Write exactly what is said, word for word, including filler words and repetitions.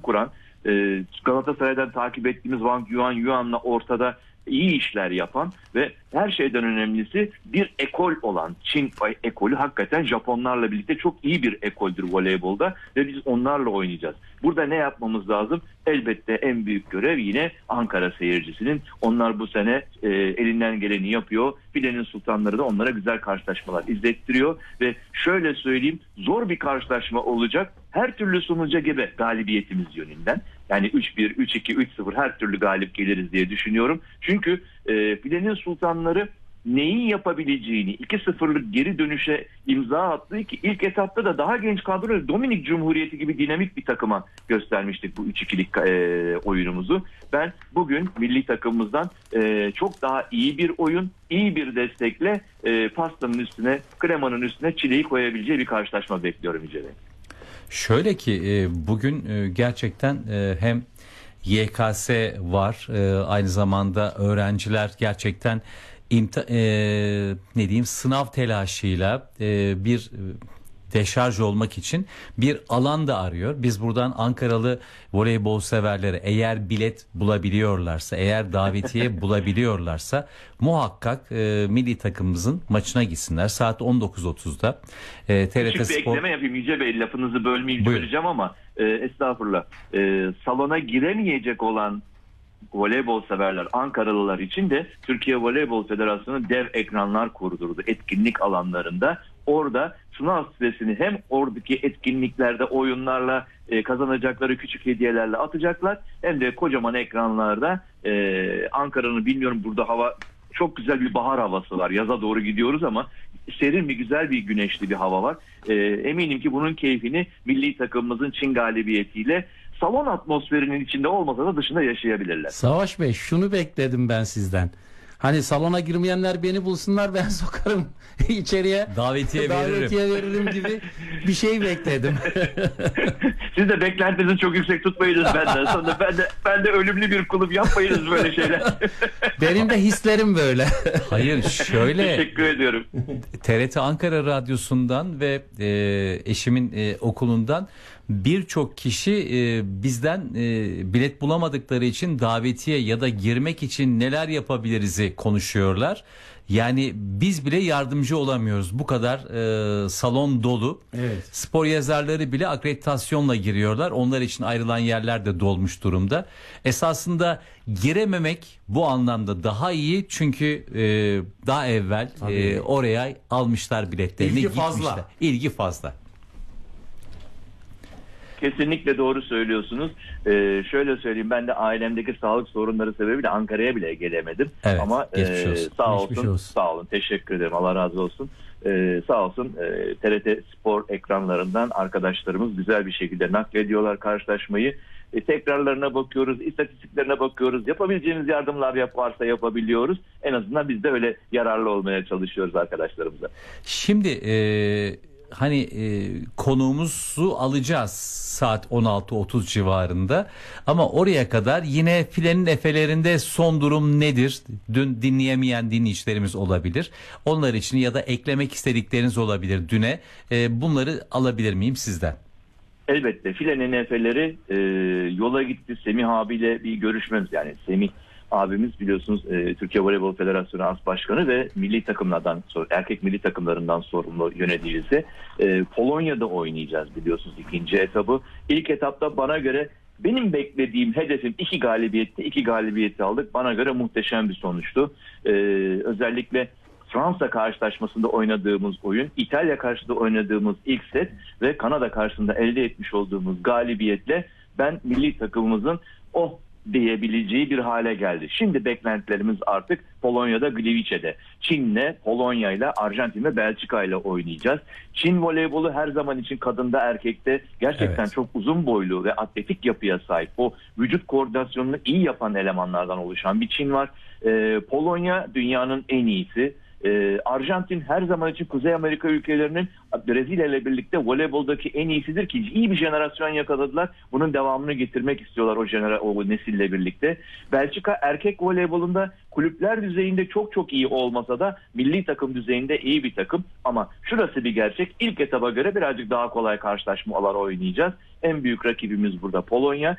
kuran, e, Galatasaray'dan takip ettiğimiz Wang Yuan Yuan'la ortada iyi işler yapan ve her şeyden önemlisi bir ekol olan Çin ekolü hakikaten Japonlarla birlikte çok iyi bir ekoldür voleybolda ve biz onlarla oynayacağız. Burada ne yapmamız lazım? Elbette en büyük görev yine Ankara seyircisinin. Onlar bu sene e, elinden geleni yapıyor. Filenin sultanları da onlara güzel karşılaşmalar izlettiriyor ve şöyle söyleyeyim, zor bir karşılaşma olacak. Her türlü sonuca gebe galibiyetimiz yönünden. Yani üç bir, üç iki, üç sıfır her türlü galip geliriz diye düşünüyorum. Çünkü e, Filenin sultanları neyin yapabileceğini, iki sıfırlık geri dönüşe imza attığı ki ilk etapta da daha genç kadroyla Dominik Cumhuriyeti gibi dinamik bir takıma göstermiştik bu üç ikilik e, oyunumuzu. Ben bugün milli takımımızdan e, çok daha iyi bir oyun, iyi bir destekle e, pastanın üstüne, kremanın üstüne çileği koyabileceği bir karşılaşma bekliyorum İcere. Şöyle ki e, bugün e, gerçekten e, hem Y K S var, e, aynı zamanda öğrenciler gerçekten imta, e, ne diyeyim sınav telaşıyla e, bir deşarj olmak için bir alan da arıyor. Biz buradan Ankaralı voleybol severlere eğer bilet bulabiliyorlarsa, eğer davetiye bulabiliyorlarsa muhakkak e, milli takımımızın maçına gitsinler. Saat on dokuz otuzda e, T R T Küçük bir Spor... ekleme yapayım Yüce Bey, lafınızı bölmeyeyim Buyurun. söyleyeceğim ama e, estağfurullah. E, salona giremeyecek olan voleybol severler, Ankaralılar için de Türkiye Voleybol Federasyonu dev ekranlar kurdurdu etkinlik alanlarında. Orada sınav stresini hem oradaki etkinliklerde oyunlarla e, kazanacakları küçük hediyelerle atacaklar, hem de kocaman ekranlarda e, Ankara'nın, bilmiyorum, burada hava çok güzel bir bahar havası var. Yaza doğru gidiyoruz ama serin bir, güzel bir güneşli bir hava var. E, eminim ki bunun keyfini milli takımımızın Çin galibiyetiyle salon atmosferinin içinde olmasa da dışında yaşayabilirler. Savaş Bey, şunu bekledim ben sizden. Hani salona girmeyenler beni bulsunlar, ben sokarım içeriye. Davetiye veririm. Davetiye veririm gibi bir şey bekledim. Siz de beklentinizi çok yüksek tutmayınız benden. Sonra ben de ben de ölümlü bir kulüp, yapmayınız böyle şeyler. Benim de hislerim böyle. Hayır, şöyle. Teşekkür ediyorum. T R T Ankara Radyosu'ndan ve e, eşimin e, okulundan birçok kişi e, bizden e, bilet bulamadıkları için davetiye ya da girmek için neler yapabiliriz'i konuşuyorlar. Yani biz bile yardımcı olamıyoruz. Bu kadar e, salon dolu. Evet. Spor yazarları bile akreditasyonla giriyorlar. Onlar için ayrılan yerler de dolmuş durumda. Esasında girememek bu anlamda daha iyi. Çünkü e, daha evvel e, oraya almışlar biletlerini. İlgi gitmişler. fazla. İlgi fazla. Kesinlikle doğru söylüyorsunuz. Ee, şöyle söyleyeyim, ben de ailemdeki sağlık sorunları sebebiyle Ankara'ya bile gelemedim. Evet, ama geçmiş e, olsun. sağ Geçmiş olsun, olsun. sağ olun, teşekkür ederim. Allah razı olsun. Ee, sağ olsun e, T R T Spor ekranlarından arkadaşlarımız güzel bir şekilde naklediyorlar karşılaşmayı. E, tekrarlarına bakıyoruz, istatistiklerine bakıyoruz. Yapabileceğimiz yardımlar yap varsa yapabiliyoruz. En azından biz de öyle yararlı olmaya çalışıyoruz arkadaşlarımıza. Şimdi e, hani e, konuğumuzu alacağız saat on altı otuz civarında ama oraya kadar yine filenin efelerinde son durum nedir? Dün dinleyemeyen dinleyicilerimiz olabilir. Onlar için ya da eklemek istedikleriniz olabilir düne. E, bunları alabilir miyim sizden? Elbette filenin efeleri e, yola gitti. Semih abiyle bir görüşmemiz, yani Semih abimiz biliyorsunuz e, Türkiye Voleybol Federasyonu As Başkanı ve milli takımlardan, erkek milli takımlarından sorumlu yöneticisi. E, Polonya'da oynayacağız biliyorsunuz ikinci etabı. İlk etapta bana göre, benim beklediğim hedefim iki galibiyette iki galibiyeti aldık. Bana göre muhteşem bir sonuçtu. E, özellikle Fransa karşılaşmasında oynadığımız oyun, İtalya karşısında oynadığımız ilk set ve Kanada karşısında elde etmiş olduğumuz galibiyetle ben milli takımımızın oh diyebileceği bir hale geldi. Şimdi beklentilerimiz artık Polonya'da, Gliwicze'de. Çin'le, Polonya'yla, Arjantin Belçika'yla oynayacağız. Çin voleybolu her zaman için kadında, erkekte gerçekten Evet. çok uzun boylu ve atletik yapıya sahip. O vücut koordinasyonunu iyi yapan elemanlardan oluşan bir Çin var. Ee, Polonya dünyanın en iyisi. Ee, Arjantin her zaman için Kuzey Amerika ülkelerinin Brezilya ile birlikte voleyboldaki en iyisidir ki iyi bir jenerasyon yakaladılar. Bunun devamını getirmek istiyorlar o, jenera- o nesille birlikte. Belçika erkek voleybolunda kulüpler düzeyinde çok çok iyi olmasa da milli takım düzeyinde iyi bir takım. Ama şurası bir gerçek. İlk etaba göre birazcık daha kolay karşılaşmalar oynayacağız. En büyük rakibimiz burada Polonya.